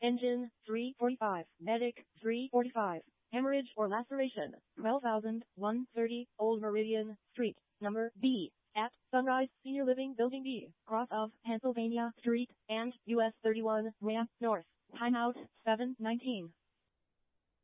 Engine, 345. Medic, 345. Hemorrhage or laceration, 12,130, Old Meridian Street, number B, at Sunrise Senior Living Building B, cross of Pennsylvania Street, and US 31, ramp north. Timeout, 7:19.